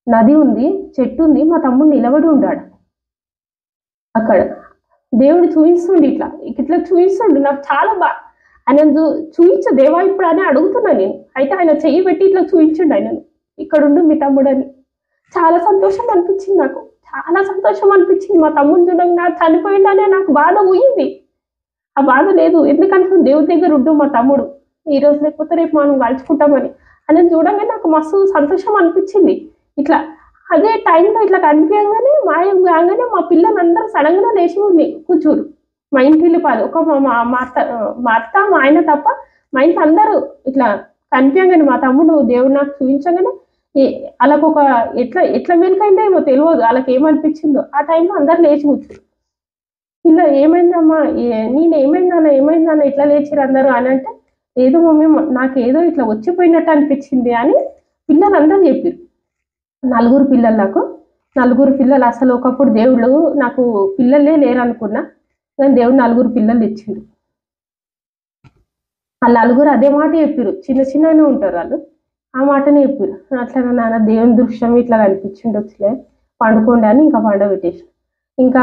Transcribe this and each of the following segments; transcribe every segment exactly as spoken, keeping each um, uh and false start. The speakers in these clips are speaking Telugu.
నది ఉంది, చెట్టు ఉంది, మా తమ్ముడు నిలబడి ఉన్నాడు అక్కడ. దేవుడు చూపిస్తుండు ఇట్లా ఇట్లా చూపిస్తుండు నాకు చాలా బా ఆయన చూ చూపించు దేవా ఇప్పుడు అని అడుగుతున్నా నేను. అయితే ఆయన చెయ్యి పెట్టి ఇట్లా చూపించండు ఆయనను, ఇక్కడ ఉండు మీ తమ్ముడు అని. చాలా సంతోషం అనిపించింది నాకు, చాలా సంతోషం అనిపించింది. మా తమ్ముడు చూడండి నాకు చనిపోయిందనే నాకు బాధ పోయింది. ఆ బాధ లేదు, ఎందుకంటే దేవుడి దగ్గర ఉండు మా తమ్ముడు, ఈ రోజు లేకపోతే రేపు మనం కలుసుకుంటామని. ఆయన చూడగానే నాకు మస్తు సంతోషం అనిపించింది. ఇట్లా అదే టైంలో ఇట్లా కనిపించగానే మాయం కాగానే మా పిల్లలందరూ సడన్ గా లేచి ఉంది కూర్చోరు. మా ఇంటి పాలు ఒక మా మా అత్త మా అత్త మా ఆయన తప్ప మా ఇంట్లో అందరూ ఇట్లా కనిపించగానే మా తమ్ముడు దేవుడు నాకు చూపించగానే వాళ్ళకు ఒక ఎట్లా ఎట్లా మెలికైందో ఏమో తెలియదు, వాళ్ళకి ఏమనిపించిందో. ఆ టైంలో అందరు లేచి కూర్చోరు. ఇలా ఏమైందమ్మా, నేను ఏమైందన్నా ఏమైందన్నా ఇట్లా లేచిరు అందరూ అని అంటే, ఏదో మమ్మీ నాకేదో ఇట్లా వచ్చిపోయినట్టు అనిపించింది అని పిల్లలందరూ చెప్పారు. నలుగురు పిల్లలు, నాకు నలుగురు పిల్లలు. అసలు ఒకప్పుడు దేవుడు నాకు పిల్లలే లేరు అనుకున్నా, కానీ దేవుడు నలుగురు పిల్లలు ఇచ్చిండు. ఆ నలుగురు అదే మాట చెప్పారు, చిన్న చిన్ననే ఉంటారు వాళ్ళు, ఆ మాటనే చెప్పారు. అట్లా నాన్న దేవుని దృశ్యం ఇట్లా కనిపించిండు వచ్చలే పండుకోండి అని ఇంకా పండబెట్టేసి. ఇంకా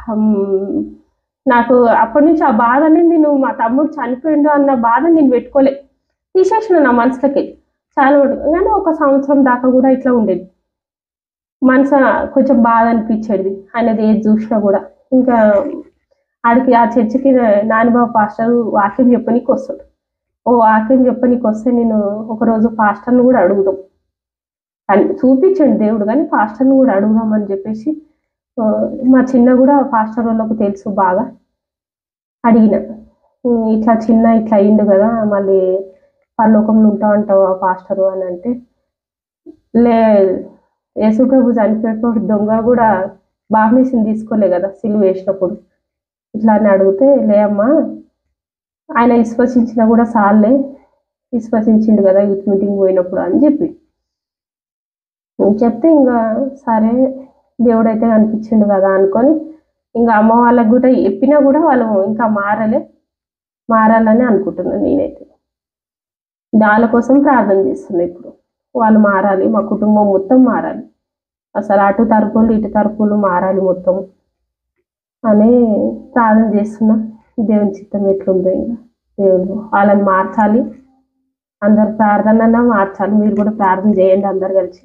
నాకు అప్పటి నుంచి ఆ బాధని నేను మా తమ్ముడు చనిపోయిండు అన్న బాధ నేను పెట్టుకోలే, తీసేసిన నా మనసులకి చాలా మటుకు. కానీ ఒక సంవత్సరం దాకా కూడా ఇట్లా ఉండేది, మనసు కొంచెం బాధ అనిపించేది ఆయనది ఏది చూసినా కూడా. ఇంకా ఆడికి ఆ చర్చికి నానిబాబు పాస్టర్ వాక్యం చెప్పనీకి వస్తాడు. ఓ వాక్యం చెప్పనీకి వస్తే నేను ఒకరోజు పాస్టర్ని కూడా అడుగుదాం అని చూపించండి దేవుడు, కానీ పాస్టర్ని కూడా అడుగుదామని చెప్పేసి మా చిన్న కూడా పాస్టర్ వాళ్ళకు తెలుసు బాగా, అడిగిన ఇట్లా చిన్న ఇట్లా అయిండు కదా మళ్ళీ పరలోకంలో ఉంటా అంటావు ఆ పాస్టరు అని అంటే, లే యేసుప్రభు చనిపోయినప్పుడు దొంగ కూడా బాప్టిజం తీసుకోలే కదా సిలువ వేసినప్పుడు, ఇట్లా అని అడిగితే లే అమ్మా ఆయన విశ్వసించినా కూడా సార్లే విశ్వసించిండు కదా యూత్ మీటింగ్ పోయినప్పుడు అని చెప్పి చెప్తే, ఇంకా సరే దేవుడైతే కనిపించిండు కదా అనుకొని ఇంకా అమ్మ వాళ్ళకి కూడా చెప్పినా కూడా వాళ్ళు ఇంకా మారలే మారాలని అనుకుంటున్నాను నేనైతే. వాళ్ళ కోసం ప్రార్థన చేస్తున్నా ఇప్పుడు, వాళ్ళు మారాలి, మా కుటుంబం మొత్తం మారాలి, అసలు అటు తరపులు ఇటు తరపులు మారాలి మొత్తం అని ప్రార్థన చేస్తున్నా. దేవుని చిత్తం ఎట్లుందో ఇంకా దేవుడు వాళ్ళని మార్చాలి, అందరు ప్రార్థన మార్చాలి. మీరు కూడా ప్రార్థన చేయండి అందరు కలిసి.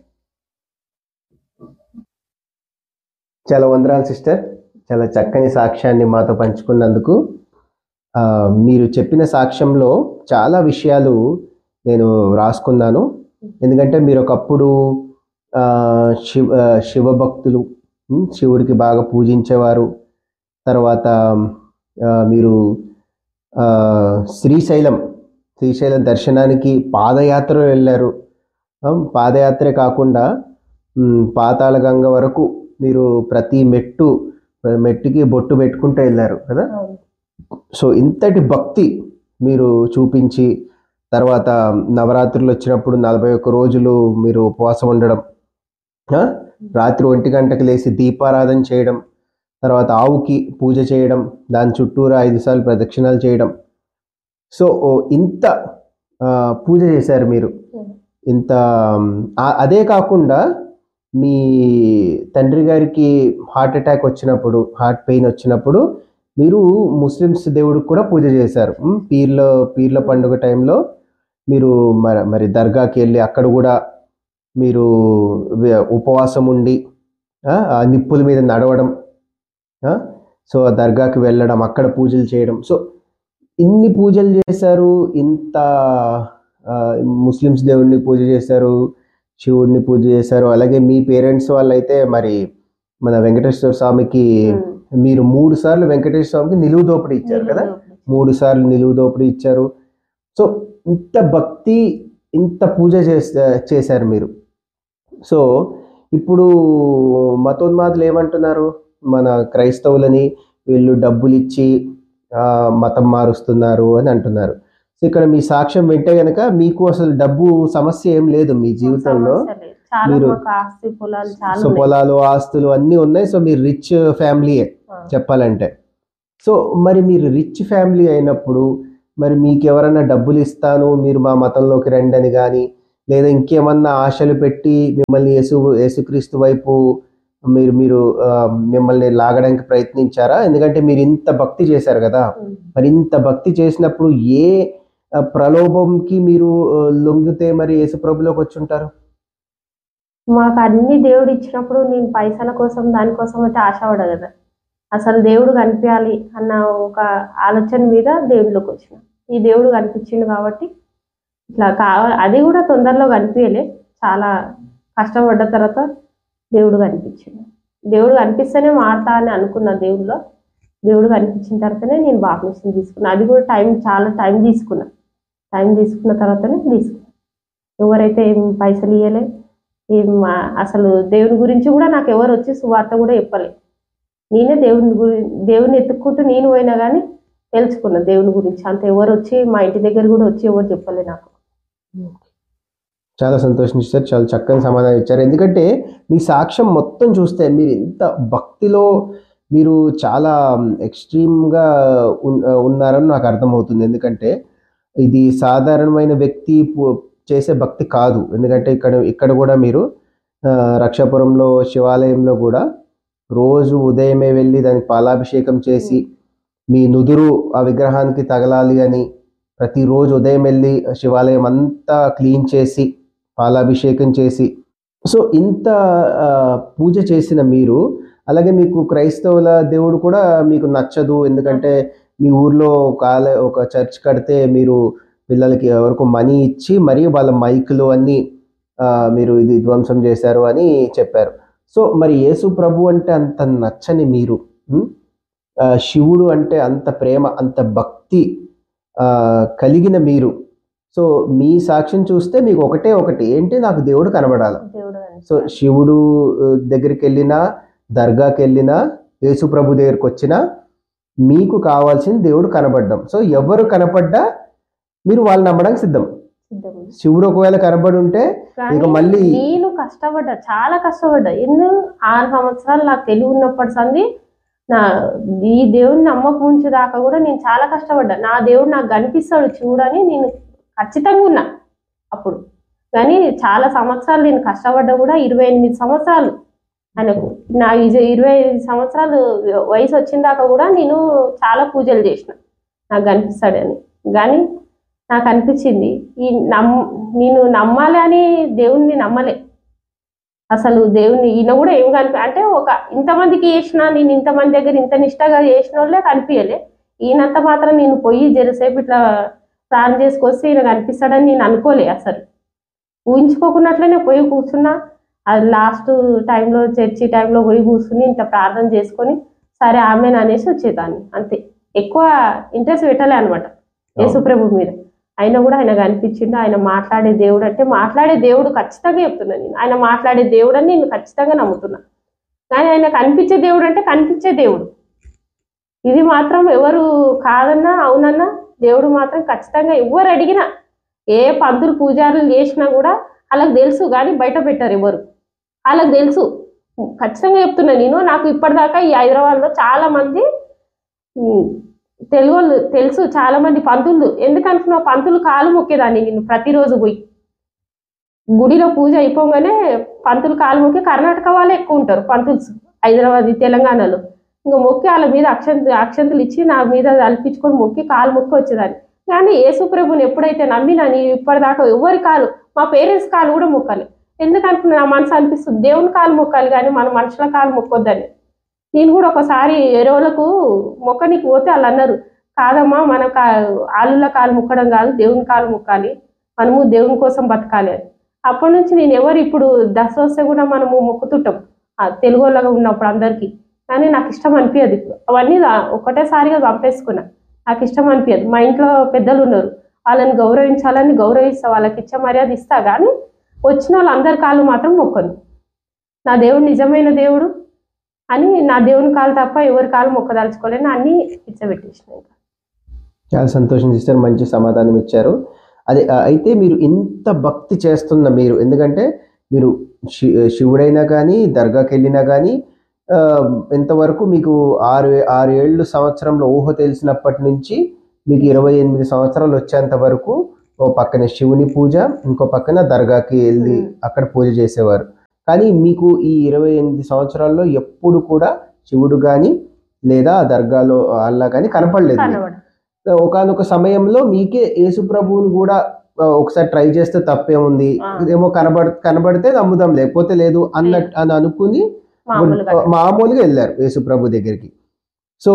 చాలా వందనాలు సిస్టర్, చాలా చక్కని సాక్ష్యాన్ని మాతో పంచుకున్నందుకు. మీరు చెప్పిన సాక్ష్యంలో చాలా విషయాలు నేను రాసుకున్నాను, ఎందుకంటే మీరు ఒకప్పుడు శివ శివభక్తులు, శివుడికి బాగా పూజించేవారు. తర్వాత మీరు శ్రీశైలం శ్రీశైలం దర్శనానికి పాదయాత్ర వెళ్ళారు. పాదయాత్రే కాకుండా పాతాళ గంగ వరకు మీరు ప్రతి మెట్టు మెట్టుకి బొట్టు పెట్టుకుంటూ వెళ్ళారు కదా. సో ఇంతటి భక్తి మీరు చూపించి, తర్వాత నవరాత్రులు వచ్చినప్పుడు నలభై ఒక్క రోజులు మీరు ఉపవాసం ఉండడం, రాత్రి ఒంటి గంటకు లేచి దీపారాధన చేయడం, తర్వాత ఆవుకి పూజ చేయడం, దాని చుట్టూరా ఐదు సార్లు ప్రదక్షిణాలు చేయడం. సో ఇంత పూజ చేశారు మీరు. ఇంత అదే కాకుండా మీ తండ్రి గారికి హార్ట్ అటాక్ వచ్చినప్పుడు, హార్ట్ పెయిన్ వచ్చినప్పుడు మీరు ముస్లిమ్స్ దేవుడికి కూడా పూజ చేశారు. పీర్ల పీర్ల పండుగ టైంలో మీరు మరి మరి దర్గాకి వెళ్ళి అక్కడ కూడా మీరు ఉపవాసం ఉండి ఆ నిప్పుల మీద నడవడం, సో ఆ దర్గాకి వెళ్ళడం, అక్కడ పూజలు చేయడం. సో ఇన్ని పూజలు చేశారు, ఇంత ముస్లిమ్స్ దేవుడిని పూజ చేశారు, శివుడిని పూజ చేశారు. అలాగే మీ పేరెంట్స్ వాళ్ళైతే మరి మన వెంకటేశ్వర స్వామికి మీరు మూడు సార్లు వెంకటేశ్వర స్వామికి నిలువు దోపిడీ ఇచ్చారు కదా, మూడు సార్లు నిలువు దోపిడీ ఇచ్చారు. సో ఇంత భక్తి, ఇంత పూజ చేసే చేశారు మీరు. సో ఇప్పుడు మతోన్మాదులు ఏమంటున్నారు, మన క్రైస్తవులని వీళ్ళు డబ్బులు ఇచ్చి మతం మారుస్తున్నారు అని అంటున్నారు. సో ఇక్కడ మీ సాక్ష్యం వింటే గనక మీకు అసలు డబ్బు సమస్య ఏం లేదు మీ జీవితంలో. మీరు సో పొలాలు ఆస్తులు అన్నీ ఉన్నాయి. సో మీరు రిచ్ ఫ్యామిలీయే చెప్పాలంటే. సో మరి మీరు రిచ్ ఫ్యామిలీ అయినప్పుడు మరి మీకు ఎవరైనా డబ్బులు ఇస్తాను మీరు మా మతంలోకి రండి అని కానీ, లేదా ఇంకేమన్నా ఆశలు పెట్టి మిమ్మల్ని యేసు యేసుక్రీస్తు వైపు మీరు మీరు ఆ, మిమ్మల్ని లాగడానికి ప్రయత్నించారా? ఎందుకంటే మీరు ఇంత భక్తి చేశారు కదా, మరి ఇంత భక్తి చేసినప్పుడు ఏ ఆ, ప్రలోభంకి మీరు ఆ, లొంగితే మరి యేసు ప్రభులోకి వచ్చి ఉంటారు? మాకు అన్ని దేవుడు ఇచ్చినప్పుడు నేను పైసల కోసం దానికోసం అయితే ఆశపడ కదా. అసలు దేవుడు కనిపించాలి అన్న ఒక ఆలోచన మీద దేవుడిలోకి వచ్చిన. ఈ దేవుడు కనిపించిండు కాబట్టి ఇట్లా కావాలి. అది కూడా తొందరలో కనిపించలే, చాలా కష్టపడ్డ తర్వాత దేవుడు కనిపించిండు. దేవుడు కనిపిస్తేనే మారుతా అని అనుకున్నా దేవుడిలో. దేవుడు కనిపించిన తర్వాతనే నేను బాప్టిజం తీసుకున్నా. అది కూడా టైం చాలా టైం తీసుకున్నా. టైం తీసుకున్న తర్వాతనే తీసుకున్నా. ఎవరైతే ఏం పైసలు ఇవ్వలే, ఏం ఆ, అసలు దేవుని గురించి కూడా నాకు ఎవరు వచ్చి సువార్త కూడా చెప్పలే. నేనే దేవుని గురి దేవుని ఎత్తుక్కుంటూ నేను పోయినా కానీ తెలుసుకున్నా దేవుని గురించి. అంత ఎవరు వచ్చి మా ఇంటి దగ్గర కూడా వచ్చి ఎవరు చెప్పలే నాకు. చాలా సంతోషించారు, చాలా చక్కని సమాధానం ఇచ్చారు. ఎందుకంటే మీ సాక్ష్యం మొత్తం చూస్తే మీరు ఇంత భక్తిలో మీరు చాలా ఎక్స్ట్రీమ్గా ఉన్- ఉన్నారని నాకు అర్థమవుతుంది. ఎందుకంటే ఇది సాధారణమైన వ్యక్తి పు- చేసే భక్తి కాదు. ఎందుకంటే ఇక్కడ ఇక్కడ కూడా మీరు ఆ, రక్షాపురంలో శివాలయంలో కూడా రోజు ఉదయమే వెళ్ళి దానికి పాలాభిషేకం చేసి మీ నుదురు ఆ విగ్రహానికి తగలాలి అని ప్రతిరోజు ఉదయం వెళ్ళి శివాలయం అంతా క్లీన్ చేసి పాలాభిషేకం చేసి, సో ఇంత ఆ, పూజ చేసిన మీరు, అలాగే మీకు క్రైస్తవుల దేవుడు కూడా మీకు నచ్చదు. ఎందుకంటే మీ ఊర్లో ఒక ఆల- ఒక చర్చ్ కడితే మీరు పిల్లలకి ఎవరికో మనీ ఇచ్చి మరి వాళ్ళ మైకులు అన్నీ ఆ, మీరు ఇది ధ్వంసం చేశారు అని చెప్పారు. సో మరి యేసు ప్రభు అంటే అంత నచ్చని మీరు, ఉం? ఆ, శివుడు అంటే అంత ప్రేమ అంత భక్తి ఆ, కలిగిన మీరు, సో మీ సాక్ష్యం చూస్తే మీకు ఒకటే ఒకటి ఏంటి, నాకు దేవుడు కనబడాలి. దేవుడు సో శివుడు ఆ, దగ్గరికి వెళ్ళినా, దర్గాకి వెళ్ళినా, యేసు ప్రభు దగ్గరికి వచ్చినా మీకు కావాల్సింది దేవుడు కనబడ్డం. సో ఎవరు కనపడ్డా మీరు వాళ్ళు నమ్మడానికి సిద్ధం. సిద్ధం. శివుడు ఒకవేళ కనబడి ఉంటే కానీ ఇక మళ్ళీ నేను కష్టపడ్డా, చాలా కష్టపడ్డా. ఎన్నో ఆరు సంవత్సరాలు నాకు తెలివి ఉన్నప్పటి సంది నా ఈ దేవుని నమ్మకం ఉంచే దాకా కూడా నేను చాలా కష్టపడ్డా. నా దేవుడు నాకు కనిపిస్తాడు చూడని నేను ఖచ్చితంగా ఉన్నా అప్పుడు. కానీ చాలా సంవత్సరాలు నేను కష్టపడ్డా కూడా. ఇరవై ఎనిమిది సంవత్సరాలు ఆయనకు, నా ఇజ- ఇరవై ఐదు సంవత్సరాలు వయసు వచ్చిన దాకా కూడా నేను చాలా పూజలు చేసిన నాకు కనిపిస్తాడని. కానీ నాకు అనిపించింది ఈ నమ్ నేను నమ్మాలి అని దేవుణ్ణి నమ్మలే అసలు. దేవుణ్ణి ఈయన కూడా ఏం కనిపి అంటే ఒక ఇంతమందికి చేసిన, నేను ఇంతమంది దగ్గర ఇంత నిష్టగా చేసిన వాళ్ళే కనిపించలే. ఈయనంత మాత్రం నేను పోయి జరసేపు ఇట్లా ప్రార్థన చేసుకొస్తే ఈయన కనిపిస్తాడని నేను అనుకోలే అసలు. ఊహించుకోకున్నట్లనే పోయి కూర్చున్నా. అది లాస్ట్ టైంలో చర్చి టైంలో పోయి కూర్చుని ఇంత ప్రార్థన చేసుకొని సరే ఆమెను అనేసి వచ్చేదాన్ని అంతే. ఎక్కువ ఇంట్రెస్ట్ పెట్టలే అనమాట యేసుప్రభు మీద. అయినా కూడా ఆయన కనిపించిండు. ఆయన మాట్లాడే దేవుడు అంటే మాట్లాడే దేవుడు ఖచ్చితంగా చెప్తున్నా నేను. ఆయన మాట్లాడే దేవుడు అని నేను ఖచ్చితంగా నమ్ముతున్నా. కానీ ఆయన కనిపించే దేవుడు అంటే కనిపించే దేవుడు. ఇది మాత్రం ఎవరు కాదన్నా అవునన్నా దేవుడు మాత్రం ఖచ్చితంగా ఎవరు అడిగినా, ఏ పంతులు పూజారులు చేసినా కూడా వాళ్ళకి తెలుసు, కానీ బయట పెట్టారు ఎవరు. వాళ్ళకి తెలుసు, ఖచ్చితంగా చెప్తున్నా నేను. నాకు ఇప్పటిదాకా ఈ హైదరాబాద్లో చాలా మంది ఉమ్, తెలుగు వాళ్ళు తెలుసు, చాలా మంది పంతులు. ఎందుకనుకున్నా పంతులు కాలు మొక్కేదాన్ని నేను ప్రతిరోజు పోయి. గుడిలో పూజ అయిపోగానే పంతులు కాలు మొక్కి, కర్ణాటక వాళ్ళే ఎక్కువ ఉంటారు పంతులు హైదరాబాద్ తెలంగాణలో. ఇంకా మొక్కి వాళ్ళ మీద అక్షంత అక్షంతలు ఇచ్చి నా మీద అల్పించుకొని మొక్కి కాలు మొక్కి వచ్చేదాన్ని. కానీ యేసుప్రభుని ఎప్పుడైతే నమ్మినా నేను ఇప్పటిదాకా ఎవరి కాలు, మా పేరెంట్స్ కాలు కూడా మొక్కాలి. ఎందుకనుకున్నా నా మనసు అనిపిస్తుంది దేవుని కాలు మొక్కాలి కానీ మన మనుషుల కాలు మొక్కొద్దని. నేను కూడా ఒకసారి ఎరువులకు మొక్కనికి పోతే వాళ్ళు అన్నారు, కాదమ్మా మన కా ఆలుల కాలు మొక్కడం కాదు, దేవుని కాలు మొక్కాలి, మనము దేవుని కోసం బతకాలి అని. అప్పటి నుంచి నేను ఎవరు ఇప్పుడు దసరా వస్తే కూడా మనము మొక్కుతుంటాం ఆ తెలుగు వాళ్ళగా ఉన్నప్పుడు అందరికీ. కానీ నాకు ఇష్టం అనిపించదు ఇప్పుడు అవన్నీ. దా- ఒకటేసారిగా చంపేసుకున్నా. నాకు ఇష్టం అనిపించదు. మా ఇంట్లో పెద్దలు ఉన్నారు, వాళ్ళని గౌరవించాలని గౌరవిస్తా, వాళ్ళకి ఇచ్చే మర్యాద ఇస్తా. కానీ వచ్చిన వాళ్ళందరి కాళ్ళు మాత్రం మొక్కను. నా దేవుడు నిజమైన దేవుడు అని నా దేవుని కాలు తప్ప ఎవరి కాలు మొక్కదలుచుకోలేని అన్ని ఇచ్చబెట్టేసిన. చాలా సంతోషం సిస్టర్, మంచి సమాధానం ఇచ్చారు. అదే ఆ, అయితే మీరు ఇంత భక్తి చేస్తున్న మీరు, ఎందుకంటే మీరు శి శివుడైనా కానీ దర్గాకి వెళ్ళినా కానీ ఆ, ఇంతవరకు మీకు ఆరు ఆరు ఏళ్ళు సంవత్సరంలో ఊహ తెలిసినప్పటి నుంచి మీకు ఇరవై ఎనిమిది సంవత్సరాలు వచ్చేంత వరకు ఓ పక్కన శివుని పూజ, ఇంకో పక్కన దర్గాకి వెళ్ళి అక్కడ పూజ చేసేవారు. కానీ మీకు ఈ ఇరవై ఎనిమిది సంవత్సరాల్లో ఎప్పుడు కూడా శివుడు కానీ లేదా దర్గాలో అల్లా కానీ కనపడలేదు. ఒకానొక సమయంలో మీకే యేసు ప్రభువుని కూడా ఒకసారి ట్రై చేస్తే తప్పేముంది, ఇదేమో కనబడ కనబడితే నమ్ముదాం లేకపోతే లేదు అన్నట్టు అని అనుకుని మామూలుగా వెళ్ళారు యేసు ప్రభు దగ్గరికి. సో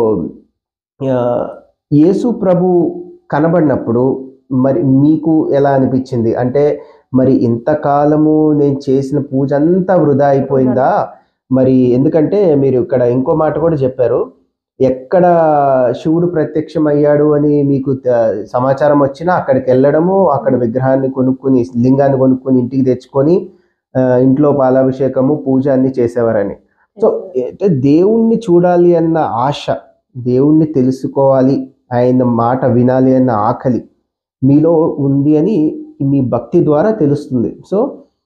యేసు ప్రభు కనబడినప్పుడు మరి మీకు ఎలా అనిపించింది? అంటే మరి ఇంతకాలము నేను చేసిన పూజ అంతా వృధా అయిపోయిందా? మరి ఎందుకంటే మీరు ఇక్కడ ఇంకో మాట కూడా చెప్పారు, ఎక్కడ శివుడు ప్రత్యక్షం అయ్యాడు అని మీకు సమాచారం వచ్చినా అక్కడికి వెళ్ళడము, అక్కడ విగ్రహాన్ని కొనుక్కుని లింగాన్ని కొనుక్కుని ఇంటికి తెచ్చుకొని ఇంట్లో పాలాభిషేకము పూజ అన్ని చేసేవారని. సో అంటే దేవుణ్ణి చూడాలి అన్న ఆశ, దేవుణ్ణి తెలుసుకోవాలి, ఆయన మాట వినాలి అన్న ఆకలి మీలో ఉంది అని మీ భక్తి ద్వారా తెలుస్తుంది. సో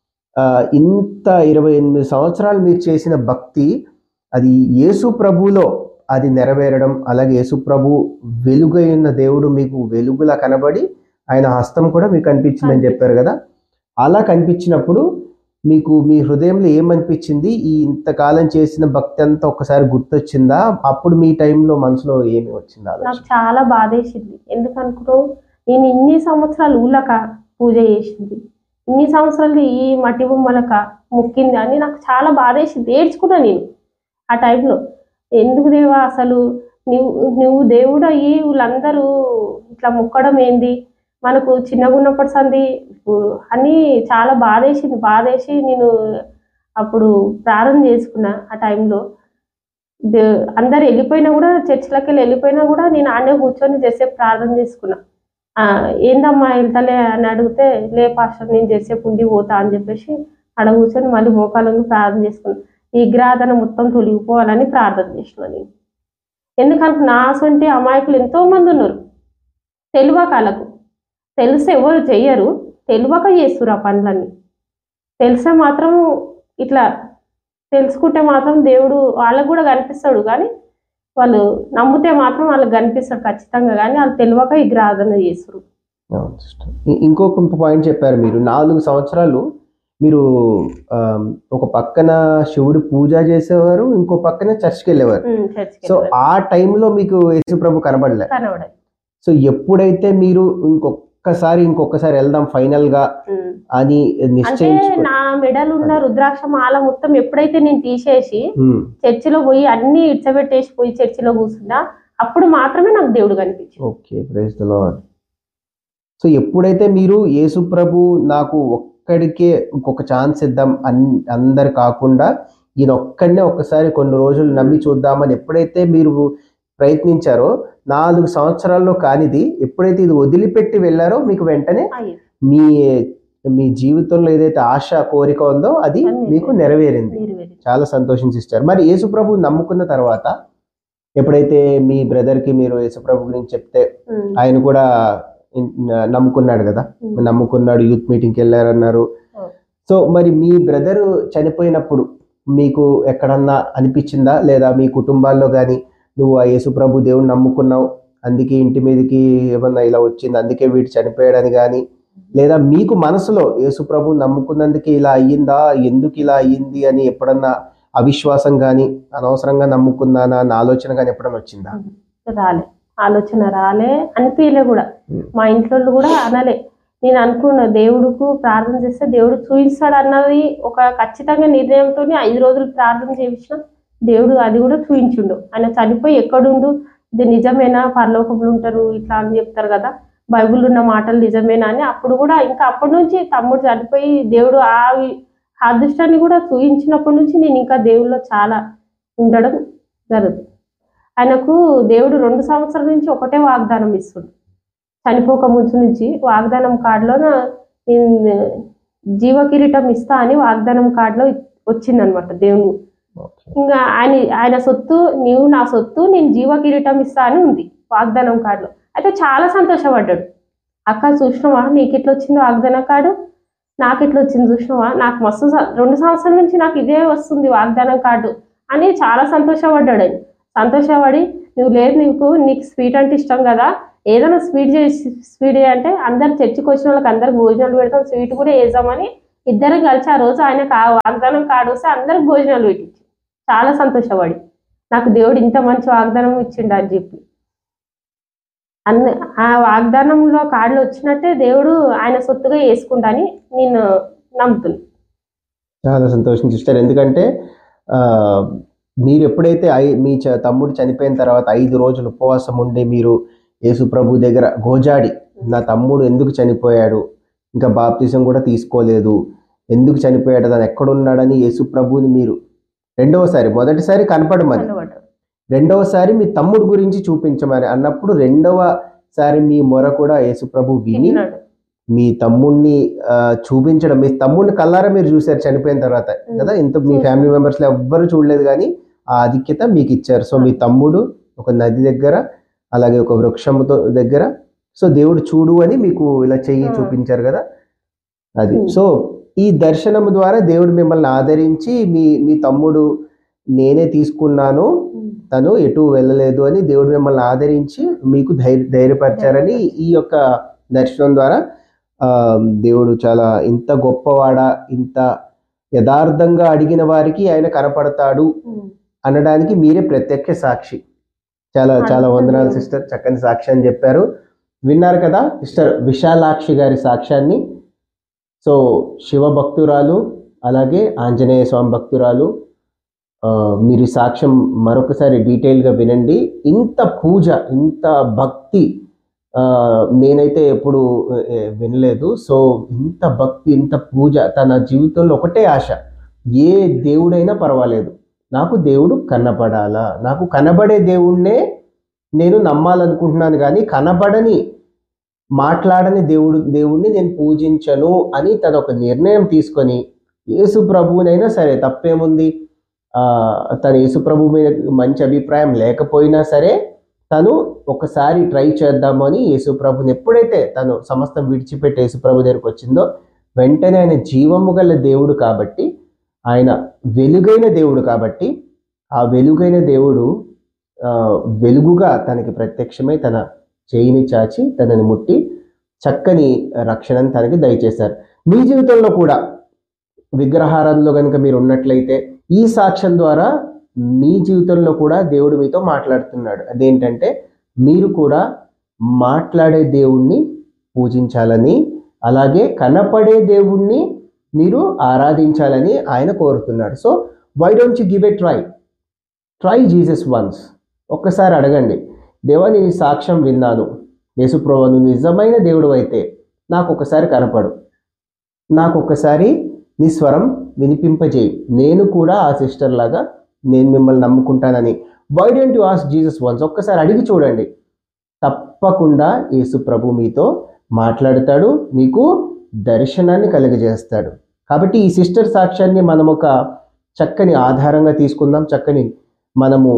ఇంత ఇరవై ఎనిమిది సంవత్సరాలు మీరు చేసిన భక్తి అది యేసు ప్రభులో అది నెరవేరడం, అలాగే యేసు ప్రభు వెలుగైన దేవుడు మీకు వెలుగులా కనబడి ఆయన హస్తం కూడా మీకు కనిపించిందని చెప్పారు కదా. అలా కనిపించినప్పుడు మీకు మీ హృదయంలో ఏమనిపించింది? ఈ ఇంతకాలం చేసిన భక్తి అంతా ఒక్కసారి గుర్తొచ్చిందా? అప్పుడు మీ టైంలో మనసులో ఏమి వచ్చిందా? నాకు చాలా బాధేసింది. ఎందుకనుకున్నావు, నేను ఇన్ని సంవత్సరాలు ఊళ్ళక పూజ చేసింది, ఇన్ని సంవత్సరాలు ఈ మట్టి బొమ్మలక మొక్కింది అని నాకు చాలా బాధేసింది. ఏడ్చుకున్నా నేను ఆ టైంలో. ఎందుకు దేవా అసలు నువ్వు నువ్వు దేవుడు అయ్యి వీళ్ళందరూ ఇట్లా మొక్కడం ఏంది, మనకు చిన్నగా ఉన్నప్పటి సంది అని చాలా బాధేసింది. బాధేసి నేను అప్పుడు ప్రార్థన చేసుకున్నా. ఆ టైంలో దే అందరు వెళ్ళిపోయినా కూడా, చర్చిలోకి వెళ్ళి వెళ్ళిపోయినా కూడా నేను ఆడే కూర్చొని చేసే ప్రార్థన చేసుకున్నా. ఏందమ్మా వెళ్తలే అని అడిగితే, లే పాస్టర్ నేను చేసేపు ఉండి పోతా అని చెప్పేసి ఆడ కూర్చొని మళ్ళీ మోకాళ్ళని ప్రార్థన చేసుకున్నా. ఈ విగ్రహాధన మొత్తం తొలగిపోవాలని ప్రార్థన చేసిన నేను. ఎందుకంటే నా సొంటి అమాయకులు ఎంతో మంది ఉన్నారు, తెలియక వాళ్ళకు తెలిస్తే ఎవరు చెయ్యరు, తెలియక చేస్తున్నారు ఆ పనులన్నీ. తెలిసే మాత్రం ఇట్లా తెలుసుకుంటే మాత్రం దేవుడు వాళ్ళకు కూడా కనిపిస్తాడు, కానీ వాళ్ళు నమ్మితే మాత్రం వాళ్ళకి కనిపిస్తాడు ఖచ్చితంగా, కానీ వాళ్ళు తెలియక ఈ గ్రాధన చేస్తారు. ఇంకొక పాయింట్ చెప్పారు మీరు, నాలుగు సంవత్సరాలు మీరు ఒక పక్కన శివుడు పూజ చేసేవారు, ఇంకో పక్కన చర్చ్కి వెళ్ళేవారు. సో ఆ టైంలో మీకు యేసు ప్రభు కనబడలే. సో ఎప్పుడైతే మీరు ఇంకొకసారి ఇంకొకసారి వెళ్దాం ఫైనల్ గా అని నిశ్చయించి, నా మెడలు ఉన్న రుద్రాక్ష మాల మొత్తం ఎప్పుడైతే నేను తీసేసి చర్చిలో పోయి అన్ని ఇడ్చబెట్టేసి పోయి చర్చిలో కూర్చున్నా, అప్పుడు మాత్రమే నాకు దేవుడు కనిపించింది. Okay, praise the lord. So ఎప్పుడైతే మీరు యేసు ప్రభు నాకు ఒక్కడికే ఇంకొక ఛాన్స్ ఇద్దాం అన్ అందరు కాకుండా ఈయన ఒక్కడనే ఒక్కసారి కొన్ని రోజులు నమ్మి చూద్దామని ఎప్పుడైతే మీరు ప్రయత్నించారో, నాలుగు సంవత్సరాల్లో కానిది ఎప్పుడైతే ఇది వదిలిపెట్టి వెళ్ళారో మీకు వెంటనే మీ మీ జీవితంలో ఏదైతే ఆశ కోరిక ఉందో అది మీకు నెరవేరింది. చాలా సంతోషం సిస్టర్. మరి యేసు ప్రభు నమ్ముకున్న తర్వాత ఎప్పుడైతే మీ బ్రదర్ కి మీరు యేసు ప్రభు గురించి చెప్తే ఆయన కూడా నమ్ముకున్నాడు కదా, నమ్ముకున్నాడు, యూత్ మీటింగ్కి వెళ్ళారన్నారు. సో మరి మీ బ్రదర్ చనిపోయినప్పుడు మీకు ఎక్కడన్నా అనిపించిందా, లేదా మీ కుటుంబాల్లో కానీ నువ్వు ఆ యేసు ప్రభు దేవుని నమ్ముకున్నావు అందుకే ఇంటి మీదకి ఏమన్నా ఇలా వచ్చింది అందుకే వీడు చనిపోయాడని కానీ, లేదా మీకు మనసులో యేసు ప్రభు నమ్ముకున్నందుకే ఇలా అయ్యిందా, ఎందుకు ఇలా అయ్యింది అని ఎప్పుడన్నా అవిశ్వాసం కానీ అనవసరంగా నమ్ముకున్నానా అన్న ఆలోచన కానీ ఎప్పుడన్నా వచ్చిందా? రాలే, ఆలోచన రాలే, అనిపించలే కూడా. మా ఇంట్లో కూడా అనలే. నేను అనుకున్నా దేవుడుకు ప్రార్థన చేస్తే దేవుడు చూపిస్తాడు అన్నది ఒక ఖచ్చితంగా నిర్ణయంతో ఐదు రోజులు ప్రార్థన చేయించిన దేవుడు అది కూడా చూపించుండు. ఆయన చనిపోయి ఎక్కడుండు, ఇది నిజమేనా, పరలోకంలో ఉంటారు ఇట్లా అని చెప్తారు కదా, బైబుల్ ఉన్న మాటలు నిజమేనా అని. అప్పుడు కూడా ఇంకా అప్పటి నుంచి తమ్ముడు చనిపోయి దేవుడు ఆ అదృష్టాన్ని కూడా చూపించినప్పటి నుంచి నేను ఇంకా దేవుళ్ళలో చాలా ఉండడం జరుగుతుంది. ఆయనకు దేవుడు రెండు సంవత్సరాల నుంచి ఒకటే వాగ్దానం ఇస్తుంది. చనిపోక ముందు నుంచి వాగ్దానం కార్డులో నేను జీవ కిరీటం ఇస్తా అని వాగ్దానం కార్డులో వచ్చిందనమాట దేవుని. ఇంకా ఆయన ఆయన సొత్తు, నీవు నా సొత్తు, నేను జీవ కిరీటం ఇస్తా అని ఉంది వాగ్దానం కార్డులో. అయితే చాలా సంతోషపడ్డాడు. అక్క చూసినావా నీకు ఎట్లా వచ్చిందో వాగ్దానం కార్డు, నాకు ఎట్లా వచ్చింది చూసినావా, నాకు మస్తు రెండు సంవత్సరాల నుంచి నాకు ఇదే వస్తుంది వాగ్దానం కార్డు అని చాలా సంతోషపడ్డాడు. ఆయన సంతోషపడి, నువ్వు లేదు నీకు నీకు స్వీట్ అంటే ఇష్టం కదా, ఏదైనా స్వీట్ చేసి స్వీట్ అంటే అందరు చర్చికి వచ్చిన వాళ్ళకి అందరికి భోజనాలు పెడతాం, స్వీట్ కూడా వేద్దామని ఇద్దరం కలిసి ఆ రోజు ఆయనకు ఆ వాగ్దానం కార్డు వస్తే అందరికి భోజనాలు పెట్టించి చాలా సంతోషపడి నాకు దేవుడు ఇంత మంచి వాగ్దానం ఇచ్చిండు అని చెప్పి అన్ని ఆ వాగ్దానంలో కార్డులు వచ్చినట్టే దేవుడు ఆయన సొత్తుగా వేసుకుంటాని నేను నమ్ముతున్నాను. చాలా సంతోషం సిస్టర్. ఎందుకంటే ఆ, మీరు ఎప్పుడైతే ఐ మీ చ తమ్ముడు చనిపోయిన తర్వాత ఐదు రోజులు ఉపవాసం ఉండి మీరు యేసు ప్రభు దగ్గర గోజాడి నా తమ్ముడు ఎందుకు చనిపోయాడు, ఇంకా బాప్తిజం కూడా తీసుకోలేదు, ఎందుకు చనిపోయాడు, తను ఎక్కడున్నాడని యేసు ప్రభుని మీరు రెండవసారి, మొదటిసారి కనపడమని, రెండవసారి మీ తమ్ముడు గురించి చూపించమని అన్నప్పుడు రెండవసారి మీ మొర కూడా యేసు ప్రభు విని మీ తమ్ముడిని చూపించడం, మీ తమ్ముడిని కల్లారా మీరు చూశారు చనిపోయిన తర్వాత కదా. ఇంత మీ ఫ్యామిలీ మెంబర్స్లో ఎవ్వరు చూడలేదు కానీ ఆ ఆధిక్యత మీకు ఇచ్చారు. సో మీ తమ్ముడు ఒక నది దగ్గర, అలాగే ఒక వృక్షముతో దగ్గర, సో దేవుడు చూడు అని మీకు ఇలా చెయ్యి చూపించారు కదా అది. సో ఈ దర్శనము ద్వారా దేవుడు మిమ్మల్ని ఆదరించి మీ మీ తమ్ముడు నేనే తీసుకున్నాను, తను ఎటు వెళ్ళలేదు అని దేవుడు మిమ్మల్ని ఆదరించి మీకు ధైర్య ధైర్యపరిచారని ఈ యొక్క దర్శనం ద్వారా దేవుడు చాలా ఇంత గొప్పవాడా, ఇంత యథార్థంగా అడిగిన వారికి ఆయన కనపడతాడు అనడానికి మీరే ప్రత్యక్ష సాక్షి. చాలా చాలా వందనాలు సిస్టర్, చక్కని సాక్ష్యాన్ని చెప్పారు. విన్నారు కదా సిస్టర్ విశాలాక్షి గారి సాక్ష్యాన్ని. సో శివ భక్తురాలు, అలాగే ఆంజనేయ స్వామి భక్తురాలు. మీరు సాక్ష్యం మరొకసారి డీటెయిల్గా వినండి. ఇంత పూజ, ఇంత భక్తి నేనైతే ఎప్పుడు వినలేదు. సో ఇంత భక్తి, ఇంత పూజ, తన జీవితంలో ఒకటే ఆశ, ఏ దేవుడైనా పర్వాలేదు, నాకు దేవుడు కనబడాలా, నాకు కనబడే దేవుణ్ణే నేను నమ్మాలనుకుంటున్నాను కానీ కనబడని మాట్లాడని దేవుడు దేవుణ్ణి నేను పూజించను అని తను ఒక నిర్ణయం తీసుకొని యేసు ప్రభువునైనా సరే తప్పేముంది, తను యేసు ప్రభు మీద మంచి అభిప్రాయం లేకపోయినా సరే తను ఒకసారి ట్రై చేద్దాము అని యేసు ప్రభుని ఎప్పుడైతే తను సమస్తం విడిచిపెట్టి యేసు ప్రభు దగ్గరికి వచ్చిందో వెంటనే ఆయన జీవము గల దేవుడు కాబట్టి, ఆయన వెలుగైన దేవుడు కాబట్టి ఆ వెలుగైన దేవుడు వెలుగుగా తనకి ప్రత్యక్షమై తన చేయిని చాచి తనని ముట్టి చక్కని రక్షణను తనకి దయచేశారు. మీ జీవితంలో కూడా విగ్రహారాధనలో కనుక మీరు ఉన్నట్లయితే ఈ సాక్ష్యం ద్వారా మీ జీవితంలో కూడా దేవుడు మీతో మాట్లాడుతున్నాడు. అదేంటంటే మీరు కూడా మాట్లాడే దేవుణ్ణి పూజించాలని, అలాగే కనపడే దేవుణ్ణి మీరు ఆరాధించాలని ఆయన కోరుతున్నాడు. So why don't you give a try try Jesus once. ఒక్కసారి అడగండి, దేవా నేను ఈ సాక్ష్యం విన్నాను, యేసుప్రభు నువ్వు నిజమైన దేవుడు అయితే నాకు ఒకసారి కనపడు, నాకు ఒకసారి నీ స్వరం వినిపింపజేయి, నేను కూడా ఆ సిస్టర్ లాగా నేను మిమ్మల్ని నమ్ముకుంటానని. Why don't you ask Jesus once? ఒక్కసారి అడిగి చూడండి, తప్పకుండా యేసు ప్రభు మీతో మాట్లాడతాడు, మీకు దర్శనాన్ని కలిగజేస్తాడు. కాబట్టి ఈ సిస్టర్ సాక్ష్యాన్ని మనం ఒక చక్కని ఆధారంగా తీసుకుందాం. చక్కని మనము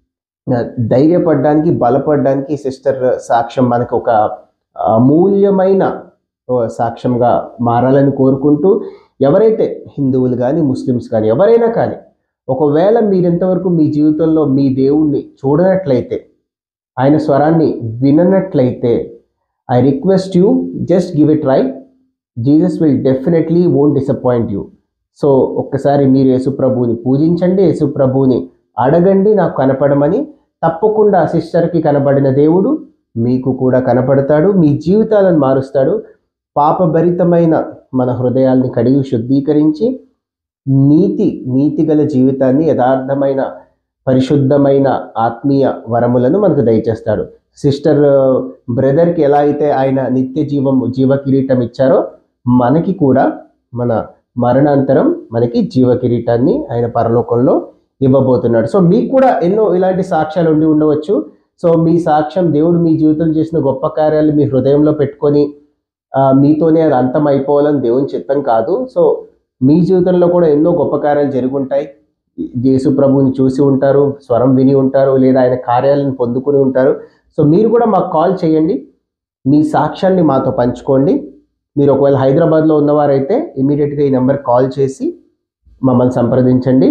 ధైర్యపడడానికి, బలపడడానికి సిస్టర్ సాక్ష్యం మనకు ఒక అమూల్యమైన సాక్ష్యంగా మారాలని కోరుకుంటూ, ఎవరైతే హిందువులు కానీ ముస్లిమ్స్ కానీ ఎవరైనా కానీ ఒకవేళ మీరెంతవరకు మీ జీవితంలో మీ దేవుణ్ణి చూడనట్లయితే, ఆయన స్వరాన్ని విననట్లయితే, I request you just give it try. Jesus will definitely won't disappoint you. So ఒక్కసారి మీరు యేసుప్రభువుని పూజించండి, యేసుప్రభువుని అడగండి నాకు కనపడమని. తప్పకుండా సిస్టర్కి కనబడిన దేవుడు మీకు కూడా కనపడతాడు, మీ జీవితాలను మారుస్తాడు. పాపభరితమైన మన హృదయాల్ని కడిగి శుద్ధీకరించి నీతి నీతి గల జీవితాన్ని, యథార్థమైన పరిశుద్ధమైన ఆత్మీయ వరములను మనకు దయచేస్తాడు. సిస్టర్ బ్రదర్కి ఎలా అయితే ఆయన నిత్య జీవం జీవ కిరీటం ఇచ్చారో మనకి కూడా మన మరణాంతరం మనకి జీవ కిరీటాన్ని ఆయన పరలోకంలో ఇవ్వబోతున్నాడు. సో మీకు కూడా ఎన్నో ఇలాంటి సాక్ష్యాలు ఉండి ఉండవచ్చు. సో మీ సాక్ష్యం, దేవుడు మీ జీవితంలో చేసిన గొప్ప కార్యాలు మీ హృదయంలో పెట్టుకొని మీతోనే అది అంతం అయిపోవాలని దేవుని చిత్తం కాదు. సో మీ జీవితంలో కూడా ఎన్నో గొప్ప కార్యాలు జరుగుంటాయి. యేసు ప్రభువుని చూసి ఉంటారు, స్వరం విని ఉంటారు, లేదా ఆయన కార్యాలను పొందుకుని ఉంటారు. సో మీరు కూడా మాకు కాల్ చేయండి, మీ సాక్ష్యాన్ని మాతో పంచుకోండి. మీరు ఒకవేళ హైదరాబాద్లో ఉన్నవారైతే ఇమీడియట్గా ఈ నెంబర్ కాల్ చేసి మమ్మల్ని సంప్రదించండి.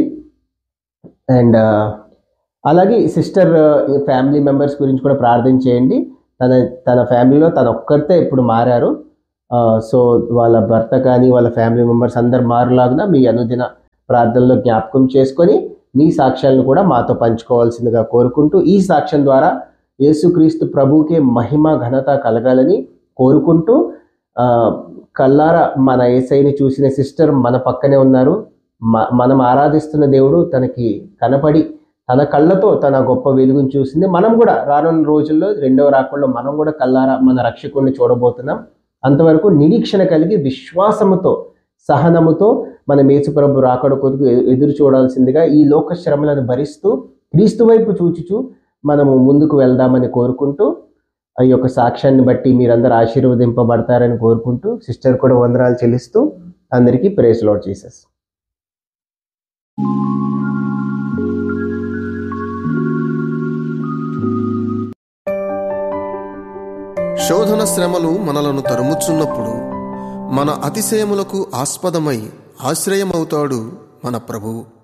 అండ్ అలాగే సిస్టర్ ఫ్యామిలీ మెంబర్స్ గురించి కూడా ప్రార్థన చేయండి. తన తన ఫ్యామిలీలో తన ఒక్కరితే ఇప్పుడు మారారు. సో వాళ్ళ భర్త కానీ వాళ్ళ ఫ్యామిలీ మెంబర్స్ అందరు మారులాగున మీ అనుదిన ప్రార్థనలో జ్ఞాపకం చేసుకొని నీ సాక్ష్యాలను కూడా మాతో పంచుకోవాల్సిందిగా కోరుకుంటూ, ఈ సాక్ష్యం ద్వారా యేసుక్రీస్తు ప్రభువుకే మహిమ ఘనత కలగాలని కోరుకుంటూ, కల్లారా మన యేసయ్యని చూసిన సిస్టర్ మన పక్కనే ఉన్నారు. మనం ఆరాధిస్తున్న దేవుడు తనకి కనపడి తన కళ్ళతో తన గొప్ప వెలుగుని చూసింది. మనం కూడా రానున్న రోజుల్లో రెండవ రాకడలో మనం కూడా కల్లారా మన రక్షకుడిని చూడబోతున్నాం. అంతవరకు నిరీక్షణ కలిగి విశ్వాసముతో సహనముతో మన యేసుప్రభు రాకడ కొరకు ఎదురు చూడాల్సిందిగా ఈ లోక శ్రమలను భరిస్తూ క్రీస్తు వైపు చూచుచూ మనము ముందుకు వెళ్దామని కోరుకుంటూ, ఆ యొక్క సాక్ష్యాన్ని బట్టి మీరందరూ ఆశీర్వదింపబడతారని కోరుకుంటూ, సిస్టర్ కూడా వందనాలు చెల్లిస్తూ అందరికీ ప్రైజ్ లార్డ్ జీసస్. శోధన శ్రమలు మనలను తరుముచున్నప్పుడు మన అతిశయములకు ఆస్పదమై ఆశ్రయమవుతాడు మన ప్రభువు.